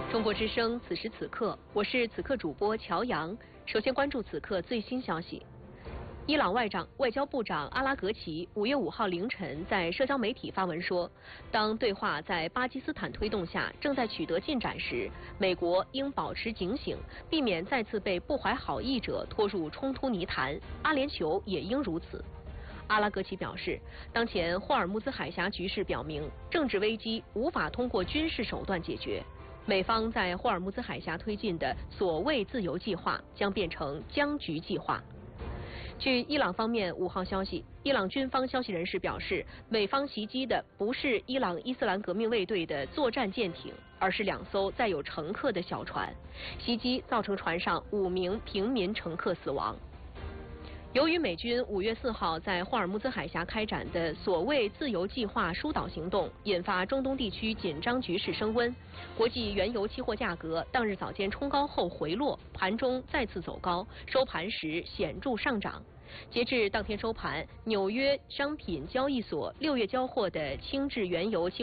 中国之声，此时此刻，我是此刻主播乔阳。首先关注此刻最新消息。伊朗外交部长阿拉格齐5月5号凌晨在社交媒体发文说，当对话在巴基斯坦推动下正在取得进展时，美国应保持警醒，避免再次被不怀好意者拖入冲突泥潭。阿联酋也应如此。阿拉格齐表示，当前霍尔木兹海峡局势表明，政治危机无法通过军事手段解决。美方在霍尔木兹海峡推进的所谓自由计划将变成僵局计划。据伊朗方面5号消息，伊朗军方消息人士表示，美方袭击的不是伊朗伊斯兰革命卫队的作战舰艇，而是2艘载有乘客的小船。袭击造成船上5名平民乘客死亡。由于美军5月4号在霍尔木兹海峡开展的所谓自由计划疏导行动，引发中东地区紧张局势升温，国际原油期货价格当日早间冲高后回落，盘中再次走高，收盘时显著上涨。截至当天收盘，纽约商品交易所6月交货的轻质原油期